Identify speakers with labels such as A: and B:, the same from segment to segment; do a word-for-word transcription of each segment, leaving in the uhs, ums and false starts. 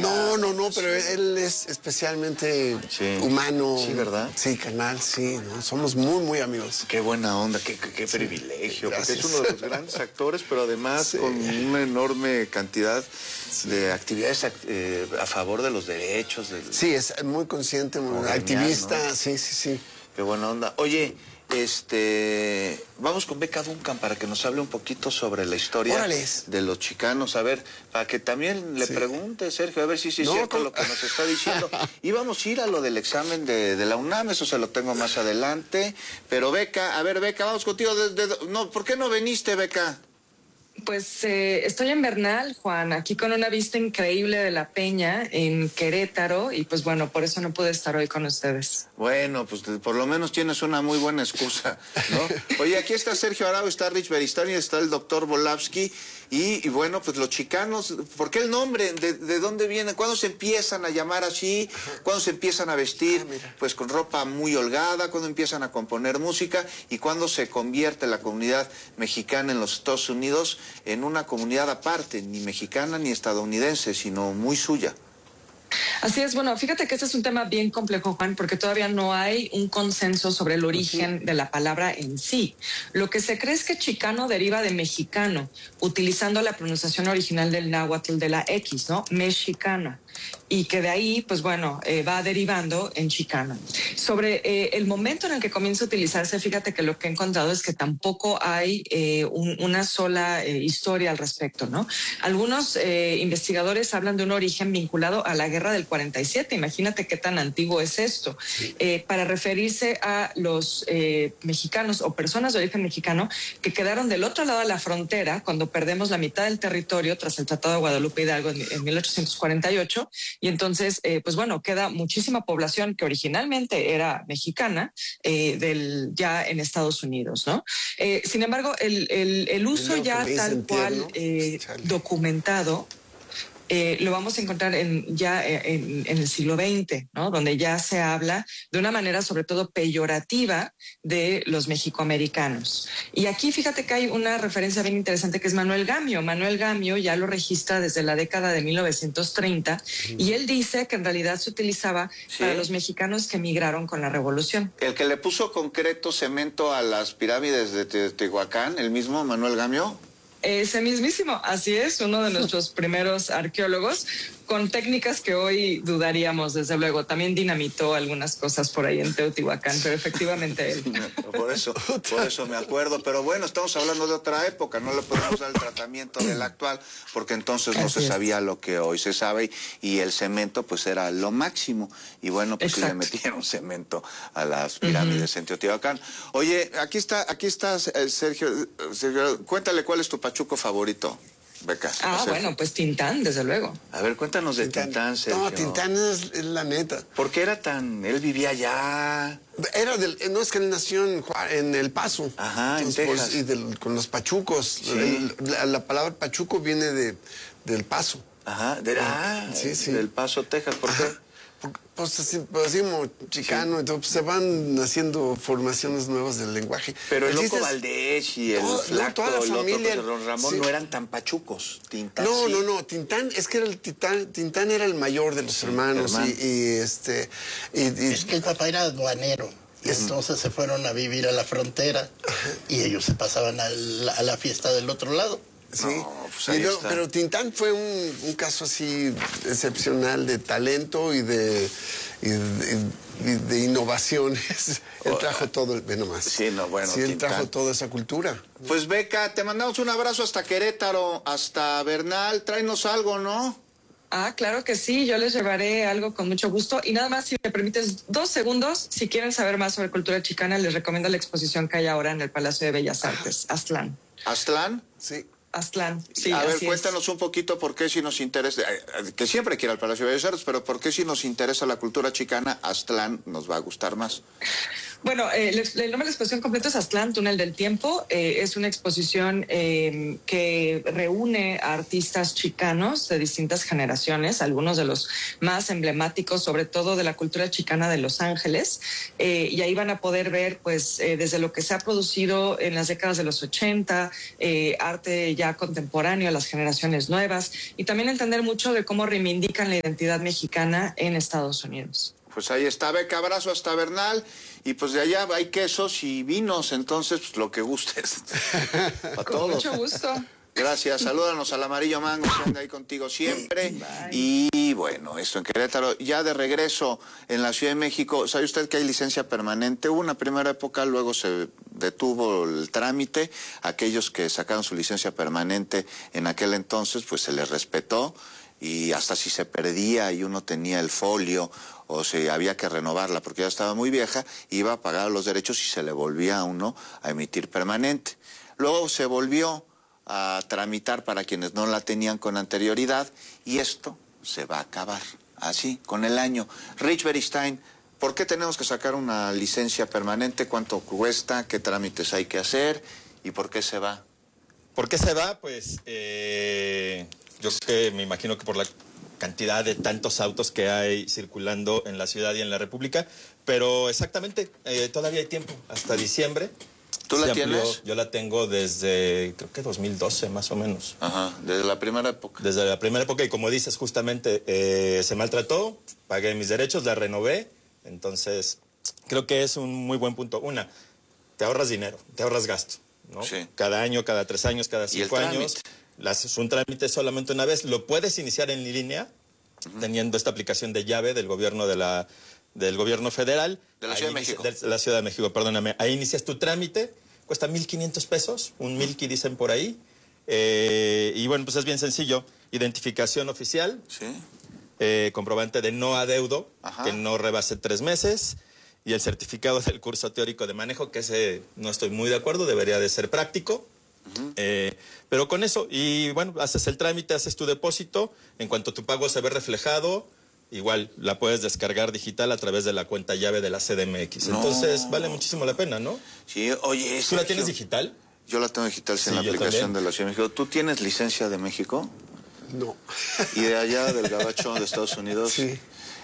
A: No, no, no, pero él es especialmente sí. humano.
B: Sí, ¿verdad?
A: Sí, canal, sí, ¿no? Somos muy, muy amigos.
B: Qué buena onda, qué, qué, qué sí. privilegio, gracias. Porque es uno de los grandes actores, pero además sí. con una enorme cantidad sí. de actividades eh, a favor de los derechos. De,
A: sí, es muy consciente, muy activista, genial, ¿no? sí, sí, sí.
B: Qué buena onda. Oye, este, vamos con Beca Duncan para que nos hable un poquito sobre la historia Órales. de los chicanos. A ver, para que también le sí. pregunte, Sergio, a ver si sí es no, cierto ¿cómo? lo que nos está diciendo. Íbamos a ir a lo del examen de, de la UNAM, eso se lo tengo más adelante. Pero Beca, a ver, Beca, vamos contigo. Desde, no, ¿por qué no viniste, Beca?
C: Pues eh, estoy en Bernal, Juan, aquí con una vista increíble de la Peña en Querétaro y pues bueno, por eso no pude estar hoy con ustedes.
B: Bueno, pues por lo menos tienes una muy buena excusa, ¿no? Oye, aquí está Sergio Arau, está Rich Beristani, está el doctor Volavsky y, y bueno, pues los chicanos, ¿por qué el nombre? ¿De, de dónde viene? ¿Cuándo se empiezan a llamar así? ¿Cuándo se empiezan a vestir? Ah, pues con ropa muy holgada, ¿cuándo empiezan a componer música? ¿Y cuándo se convierte la comunidad mexicana en los Estados Unidos en una comunidad aparte, ni mexicana ni estadounidense, sino muy suya?
C: Así es, bueno, fíjate que este es un tema bien complejo, Juan, porque todavía no hay un consenso sobre el origen uh-huh. de la palabra en sí. Lo que se cree es que chicano deriva de mexicano, utilizando la pronunciación original del náhuatl de la X, ¿no? Mexicana. Y que de ahí, pues bueno, eh, va derivando en chicano. Sobre eh, el momento en el que comienza a utilizarse, fíjate que lo que he encontrado es que tampoco hay eh, un, una sola eh, historia al respecto, ¿no? Algunos eh, investigadores hablan de un origen vinculado a la guerra del cuarenta y siete. Imagínate qué tan antiguo es esto. Sí. Eh, para referirse a los eh, mexicanos o personas de origen mexicano que quedaron del otro lado de la frontera cuando perdemos la mitad del territorio tras el Tratado de Guadalupe Hidalgo en, en mil ochocientos cuarenta y ocho. Y entonces, eh, pues bueno, queda muchísima población que originalmente era mexicana eh, del, ya en Estados Unidos, ¿no? Eh, sin embargo, el, el, el uso ya tal cual eh, documentado Eh, lo vamos a encontrar en, ya en, en el siglo veinte, ¿no? Donde ya se habla de una manera sobre todo peyorativa de los mexicoamericanos. Y aquí fíjate que hay una referencia bien interesante que es Manuel Gamio. Manuel Gamio ya lo registra desde la década de mil novecientos treinta uh-huh. y él dice que en realidad se utilizaba ¿Sí? para los mexicanos que emigraron con la revolución.
B: El que le puso concreto cemento a las pirámides de Teotihuacán, el mismo Manuel Gamio.
C: Ese mismísimo, así es, uno de nuestros primeros arqueólogos, con técnicas que hoy dudaríamos, desde luego. También dinamitó algunas cosas por ahí en Teotihuacán, pero efectivamente él.
B: Por eso, por eso me acuerdo. Pero bueno, estamos hablando de otra época, no le podemos dar el tratamiento del actual, porque entonces no Así se sabía es. lo que hoy se sabe, y el cemento pues era lo máximo. Y bueno, pues sí le metieron cemento a las pirámides uh-huh. en Teotihuacán. Oye, aquí está, aquí está Sergio, Sergio, cuéntale cuál es tu pachuco favorito. Beca.
C: Ah, bueno, pues Tintán, desde luego.
B: A ver, cuéntanos de Tintán, Tintán Sergio.
A: No, Tintán es, es la neta.
B: ¿Por qué era tan...? Él vivía allá.
A: Era del... No, es que él nació en, en El Paso.
B: Ajá, Entonces, en Texas.
A: Pues, y del, con los pachucos.
B: Sí.
A: El, la, la palabra pachuco viene de, del Paso.
B: Ajá, de, ah, sí, sí. del Paso, Texas. ¿Por Ajá. qué?
A: Pues así, pues así como chicano, sí. entonces pues, se van haciendo formaciones nuevas del lenguaje.
B: Pero el, el Loco Valdés y el
A: todo,
B: Flaco,
A: toda la familia,
B: el otro, pues, Ramón sí. no eran tan pachucos. Tintán,
A: no,
B: sí.
A: no, no, Tintán, es que era el Tintán, Tintán era el mayor de los sí, hermanos hermano. y, y este... Y, y,
D: es que el papá era aduanero. Y entonces se fueron a vivir a la frontera y ellos se pasaban a la, a la fiesta del otro lado.
A: Sí,
B: no, pues
A: yo, pero Tintán fue un, un caso así excepcional de talento y de, y de, y de innovaciones. Él trajo todo, ve nomás.
B: Sí, no, bueno,
A: sí, él
B: Tintán.
A: trajo toda esa cultura.
B: Pues Beca, te mandamos un abrazo hasta Querétaro, hasta Bernal. Tráenos algo, ¿no?
C: Ah, claro que sí, yo les llevaré algo con mucho gusto. Y nada más, si me permites dos segundos, si quieren saber más sobre cultura chicana, les recomiendo la exposición que hay ahora en el Palacio de Bellas Artes, Aztlán.
B: ¿Aztlán?
A: Sí.
C: Aztlán, sí.
B: A ver,
C: así
B: cuéntanos
C: es.
B: un poquito por qué si nos interesa, que siempre quiere al Palacio de Bellas Artes, pero por qué si nos interesa la cultura chicana, Aztlán nos va a gustar más.
C: Bueno, eh, el, el nombre de la exposición completa es Aztlán, Túnel del Tiempo. Eh, es una exposición eh, que reúne a artistas chicanos de distintas generaciones, algunos de los más emblemáticos, sobre todo de la cultura chicana de Los Ángeles. Eh, y ahí van a poder ver, pues, eh, desde lo que se ha producido en las décadas de los ochenta, eh, arte ya contemporáneo a las generaciones nuevas, y también entender mucho de cómo reivindican la identidad mexicana en Estados Unidos.
B: Pues ahí está, Beca, abrazo hasta Bernal, y pues de allá hay quesos y vinos, entonces pues lo que gustes. Para
C: Con
B: todos.
C: mucho gusto.
B: Gracias, salúdanos al Amarillo Mango, que anda ahí contigo siempre.
C: Bye.
B: Y bueno, esto en Querétaro, ya de regreso en la Ciudad de México, ¿sabe usted que hay licencia permanente? Hubo una primera época, luego se detuvo el trámite. Aquellos que sacaron su licencia permanente en aquel entonces, pues se les respetó, y hasta si se perdía y uno tenía el folio o si había que renovarla porque ya estaba muy vieja, iba a pagar los derechos y se le volvía a uno a emitir permanente. Luego se volvió a tramitar para quienes no la tenían con anterioridad, y esto se va a acabar así con el año. Rich Beristain, ¿por qué tenemos que sacar una licencia permanente? ¿Cuánto cuesta? ¿Qué trámites hay que hacer? ¿Y por qué se va?
E: ¿Por qué se va? Pues eh, yo creo que me imagino que por la cantidad de tantos autos que hay circulando en la ciudad y en la República, pero exactamente, eh, todavía hay tiempo, hasta diciembre.
B: ¿Tú la
E: Se amplió.
B: tienes?
E: Yo la tengo desde, creo que dos mil doce más o menos.
B: Ajá, desde la primera época.
E: Desde la primera época, y como dices, justamente eh, se maltrató, pagué mis derechos, la renové, entonces creo que es un muy buen punto. Una, te ahorras dinero, te ahorras gasto, ¿no?
B: Sí.
E: Cada año, cada tres años, cada cinco años. Las, es un trámite solamente una vez. Lo puedes iniciar en línea, uh-huh, teniendo esta aplicación de llave del gobierno de la, del gobierno federal.
B: De la
E: Ahí
B: Ciudad de
E: inicia,
B: México.
E: De la Ciudad de México, perdóname. Ahí inicias tu trámite, cuesta mil quinientos pesos, un milky dicen por ahí. Eh, y bueno, pues es bien sencillo. Identificación oficial,
B: Sí.
E: eh, comprobante de no adeudo,
B: Ajá,
E: que no rebase tres meses, y el certificado del curso teórico de manejo, que ese no estoy muy de acuerdo, debería de ser práctico. Uh-huh. Eh, pero con eso, y bueno, haces el trámite, haces tu depósito, en cuanto tu pago se ve reflejado, igual la puedes descargar digital a través de la cuenta llave de la C D M X. No. Entonces vale muchísimo la pena, ¿no?
B: Sí, oye...
E: ¿Tú la tienes digital?
B: Yo la tengo digital, sí,
E: Sí,
B: en la
E: yo
B: aplicación
E: también.
B: de la Ciudad de México. ¿Tú tienes licencia de México?
A: No.
B: ¿Y de allá, del gabacho de Estados Unidos?
A: Sí.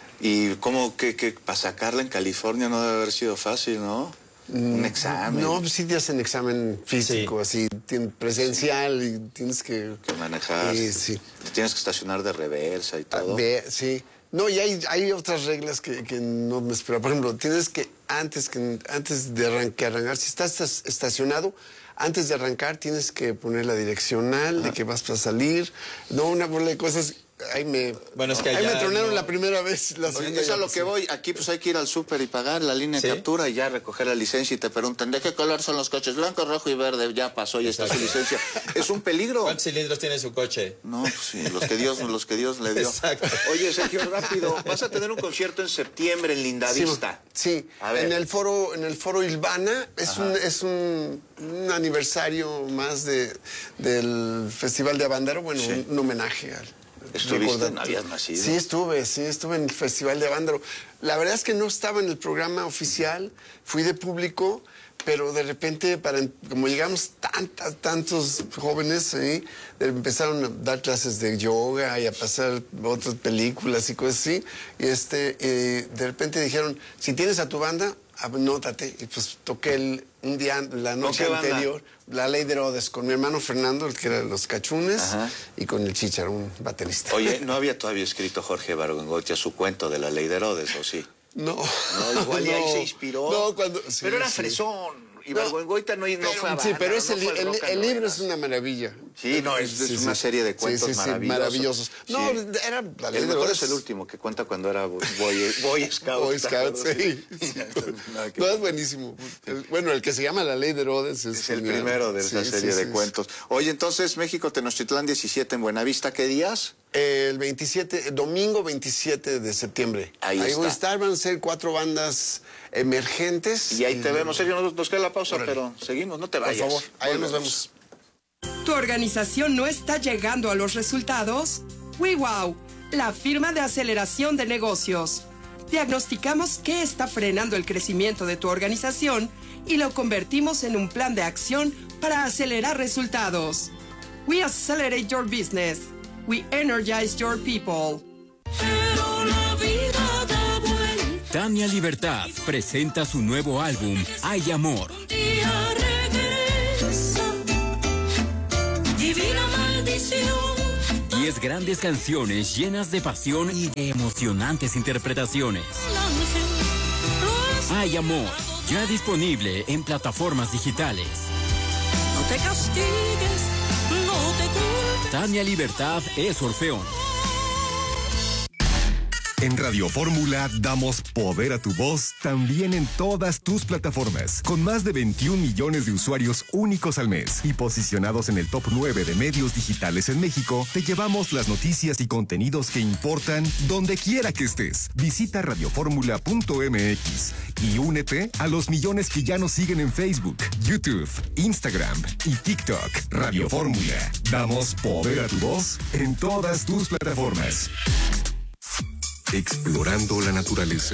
B: ¿Y cómo que, que para sacarla en California no debe haber sido fácil, no? Un examen.
A: No, pues sí te hacen examen físico, sí, así, tien- presencial, y tienes que...
B: Que manejar.
A: Sí, sí.
B: Te tienes que estacionar de reversa y todo.
A: Ve, sí. No, y hay, hay otras reglas que, que no me espero. Por ejemplo, tienes que, antes, que, antes de arran- que arrancar, si estás estas- estacionado, antes de arrancar tienes que poner la direccional, de que vas a salir. No, una bola de cosas. Ahí me,
E: Bueno, es que
A: ahí me
E: allá
A: tronaron
E: no-
A: la primera vez. La
B: Oye,
A: segunda
B: es a
A: ya
B: lo
A: pasé.
B: que voy. Aquí pues hay que ir al súper y pagar la línea de
E: ¿Sí?
B: captura y ya recoger la licencia, y te preguntan, ¿de qué color son los coches? Blanco, rojo y verde. Ya pasó, ya está su licencia. Es un peligro.
E: ¿Cuántos cilindros tiene su coche?
B: No, pues sí, los que Dios, los que Dios le dio.
E: Exacto.
B: Oye, Sergio, rápido, vas a tener un concierto en septiembre en Lindavista.
A: Sí,
B: A ver.
A: en el foro, en el foro Ilvana, es un, es un, un aniversario más de, del Festival de Abandero, bueno,
B: Sí.
A: un, un homenaje al.
B: ¿Estuviste?
A: recordar-
B: ¿No habías nacido?
A: Sí, estuve, sí, estuve en el Festival de Abandero. La verdad es que no estaba en el programa oficial, fui de público, pero de repente, para, como llegamos tantas, tantos jóvenes, ¿sí? empezaron a dar clases de yoga y a pasar otras películas y cosas así. Y este, eh, de repente dijeron, si tienes a tu banda, anótate. Y pues toqué el, un día, la noche
B: qué banda?
A: anterior, La Ley de Herodes, con mi hermano Fernando, el que era de Los Cachunes,
B: Ajá.
A: y con el Chicharo, un baterista.
B: Oye, ¿no había todavía escrito Jorge Bargoengoitia su cuento de la ley de Herodes, o sí?
A: No.
B: No, igual y ahí
A: No.
B: se inspiró.
A: No, cuando... sí,
B: pero era
A: sí.
B: fresón. Y
A: No,
B: Bargoengoitia no, no
A: pero-
B: fue a
A: Sí,
B: banda,
A: pero
B: no
A: ese li-
B: fue al
A: el,
B: rock and
A: el
B: roll,
A: libro
B: era-
A: es una maravilla.
B: Sí, no, es, es
A: Sí,
B: una
A: sí.
B: serie de cuentos
A: Sí, sí, sí,
B: maravillosos.
A: maravillosos. No,
B: Sí.
A: era la Ley
B: El
A: de
B: mejor
A: Herodes.
B: es el último, que cuenta cuando era Boy, Boy Scout.
A: Boy
B: ¿te
A: Scout,
B: acuerdas?
A: sí. sí.
B: Nada que
A: No,
B: ver.
A: es buenísimo. El- bueno, el que se llama La Ley de Herodes es,
B: Es el
A: genial.
B: primero de esa
A: Sí,
B: serie
A: sí,
B: de
A: sí,
B: cuentos. Oye, entonces, México, Tenochtitlán diecisiete en Buenavista, ¿qué días?
A: El veintisiete, domingo veintisiete de septiembre.
B: Ahí
A: voy a
B: está.
A: estar, van a ser cuatro bandas emergentes.
B: Y ahí te vemos. Sergio, nos, nos queda la pausa,
A: Órale.
B: pero seguimos, no te
A: Por
B: vayas.
A: favor, ahí nos
B: Volvemos.
A: vemos.
F: ¿Tu organización no está llegando a los resultados? WeWow, la firma de aceleración de negocios. diagnosticamos qué está frenando el crecimiento de tu organización y lo convertimos en un plan de acción para acelerar resultados. We accelerate your business. We energize your people.
G: Pero la vida da vuelta.
H: Tania Libertad presenta su nuevo álbum, Hay Amor.
G: Un día regresa. Divina maldición.
H: Diez grandes canciones llenas de pasión y de emocionantes interpretaciones. Hay Amor, ya disponible en plataformas digitales.
G: No te castigues, no te culpes.
H: Tania Libertad es Orfeón.
I: En Radio Fórmula damos poder a tu voz también en todas tus plataformas, con más de veintiún millones de usuarios únicos al mes y posicionados en el top nueve de medios digitales en México. Te llevamos las noticias y contenidos que importan donde quiera que estés. Visita radioformula punto m x y únete a los millones que ya nos siguen en Facebook, YouTube, Instagram y TikTok. Radio Fórmula, damos poder a tu voz en todas tus plataformas. Explorando la naturaleza.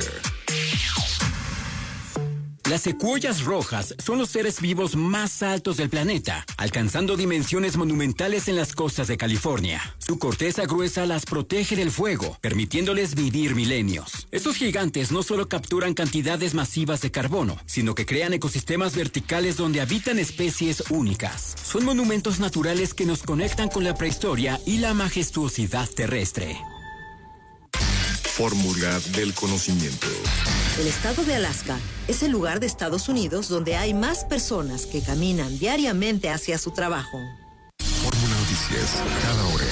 H: Las secuoyas rojas son los seres vivos más altos del planeta, alcanzando dimensiones monumentales en las costas de California. Su corteza gruesa las protege del fuego, permitiéndoles vivir milenios. Estos gigantes no solo capturan cantidades masivas de carbono, sino que crean ecosistemas verticales donde habitan especies únicas. Son monumentos naturales que nos conectan con la prehistoria y la majestuosidad terrestre.
I: Fórmula del conocimiento.
J: El estado de Alaska es el lugar de Estados Unidos donde hay más personas que caminan diariamente hacia su trabajo.
I: Fórmula Noticias, cada hora.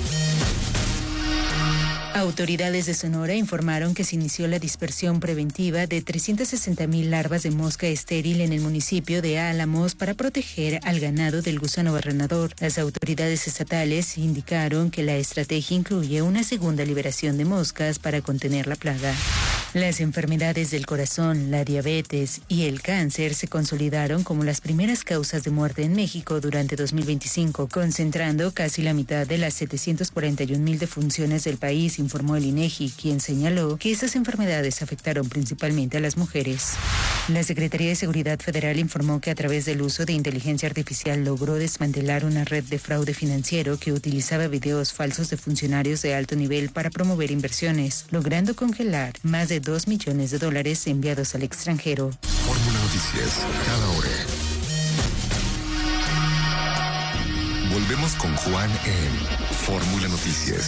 K: Autoridades de Sonora informaron que se inició la dispersión preventiva de trescientas sesenta mil larvas de mosca estéril en el municipio de Álamos para proteger al ganado del gusano barrenador. Las autoridades estatales indicaron que la estrategia incluye una segunda liberación de moscas para contener la plaga. Las enfermedades del corazón, la diabetes y el cáncer se consolidaron como las primeras causas de muerte en México durante dos mil veinticinco, concentrando casi la mitad de las setecientas cuarenta y un mil defunciones del país, informó el INEGI, quien señaló que esas enfermedades afectaron principalmente a las mujeres. La Secretaría de Seguridad Federal informó que a través del uso de inteligencia artificial logró desmantelar una red de fraude financiero que utilizaba videos falsos de funcionarios de alto nivel para promover inversiones, logrando congelar más de dos millones de dólares enviados al extranjero.
I: Fórmula Noticias, cada hora. Volvemos con Juan en Fórmula Noticias.